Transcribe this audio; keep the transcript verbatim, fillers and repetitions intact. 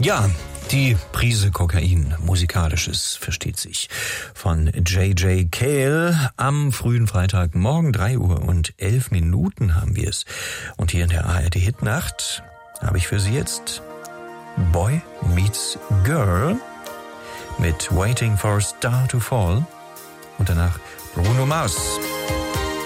Ja, die Prise Kokain, musikalisches, versteht sich, von J J Cale. Am frühen Freitagmorgen, drei Uhr und elf Minuten haben wir es. Und hier in der A R D Hitnacht habe ich für Sie jetzt Boy Meets Girl mit Waiting for a Star to Fall und danach Bruno Mars.